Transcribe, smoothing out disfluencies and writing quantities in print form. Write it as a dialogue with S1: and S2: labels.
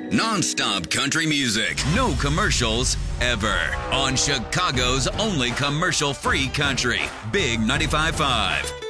S1: Non-stop country music. No commercials ever. On Chicago's only commercial-free country. Big 95.5.